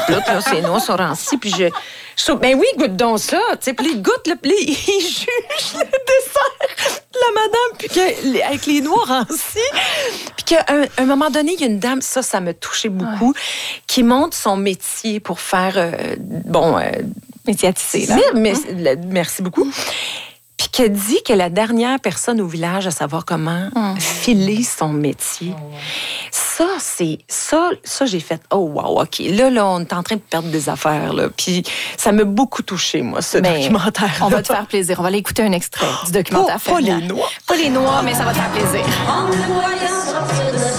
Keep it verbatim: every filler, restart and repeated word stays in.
tout, là, ces noix sont rancies, puis je... je trouve, ben oui, goûte donc ça, tu sais, puis il goûte, là, puis il juge le dessert de la madame, puis que, avec les noix rancies, puis qu'à un, un moment donné, il y a une dame, ça, ça m'a touché beaucoup, ouais. qui montre son métier pour faire, euh, bon... Euh, métier à tisser, là. Mais, mais, hum. Merci beaucoup. Puis qu'elle dit que la dernière personne au village à savoir comment mmh. filer son métier. Oh, wow. Ça, c'est... Ça, ça, j'ai fait... Oh, wow, OK. Là, là, on est en train de perdre des affaires, là. Puis ça m'a beaucoup touché, moi, ce mais documentaire. On va te faire plaisir. On va aller écouter un extrait du documentaire. Pas, pas les noix. Pas les noix, mais ça va te faire plaisir.